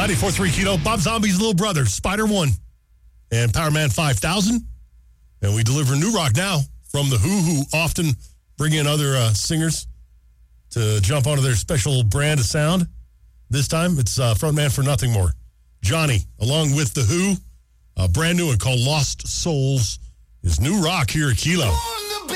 94.3 Kilo, Bob Zombie's little brother, Spider One, and Power Man 5000. And we deliver new rock now from The who often bring in other singers to jump onto their special brand of sound. This time, it's frontman for Nothing More, Johnny, along with The Who. Brand new one called Lost Souls is new rock here at Kilo.